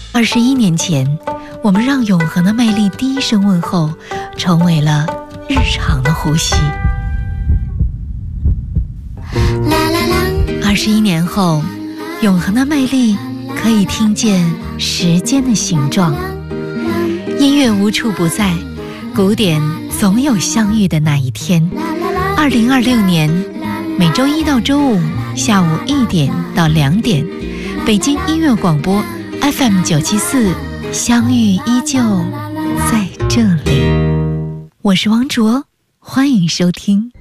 21年前，我们让永恒的魅力第一声问候成为了日常的呼吸。21年后，永恒的魅力可以听见时间的形状。音乐无处不在，古典总有相遇的那一天。2026年，每周一到周五下午1点到2点，北京音乐广播 FM974，相遇依旧在这里。我是王卓，欢迎收听。